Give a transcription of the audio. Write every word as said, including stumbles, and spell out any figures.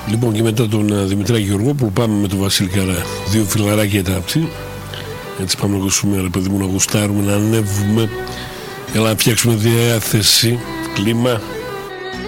Λοιπόν, και μετά τον Δημητράκη Γεωργό που πάμε με τον Βασίλη Καρά. Δύο φιλαράκια τάψη. Έτσι πάμε να ακούσουμε, ρε παιδί μου, να γουστάρουμε, να ανέβουμε. Έλα να φτιάξουμε διάθεση, κλίμα.